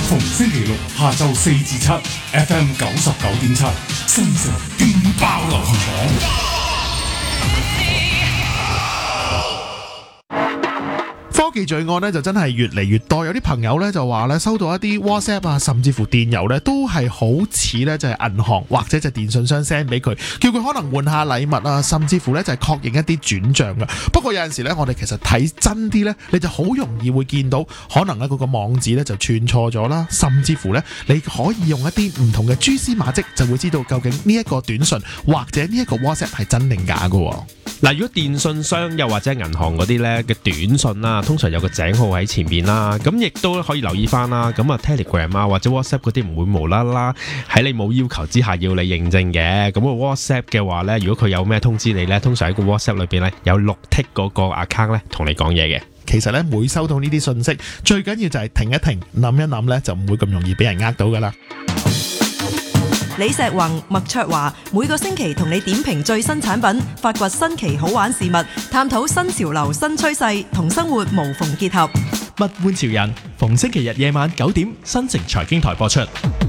逢星期六下晝4至7 FM 99.7，新城勁爆流行榜。 科技罪案咧就真係越嚟越多，有啲朋友咧就話咧收到一啲 WhatsApp 啊，甚至乎電郵咧都係好似咧就係銀行或者就係電信商 send 俾佢，叫佢可能換下禮物啊，甚至乎咧就係確認一啲轉賬嘅。不過有陣時咧，我哋其實睇真啲咧，你就好容易會見到可能咧嗰個網址咧就串錯咗啦，甚至乎咧你可以用一啲唔同嘅蛛絲馬跡就會知道究竟呢一個短信或者呢一個 WhatsApp 係真定假㗎。 嗱，如果電信商又或者銀行嗰啲咧嘅短信啦，通常有個井號喺前面啦，咁亦都可以留意翻啦。咁啊 Telegram 啊或者 WhatsApp 嗰啲唔會無啦啦喺你冇要求之下要你認證嘅。咁個 WhatsApp 嘅話咧，如果佢有咩通知你咧，通常喺個 WhatsApp 裏邊咧有綠剔嗰個 account 咧同你講嘢嘅。 其實咧每收到呢啲信息，最緊要就係停一停，諗一諗咧，就唔會咁容易俾人呃到噶啦。 李石宏、麥卓華每個星期同你點評最新產品，發掘新奇好玩事物，探討新潮流新趨勢，同生活無縫結合。 物玩潮人，逢星期日夜晚9點，新城財經台播出。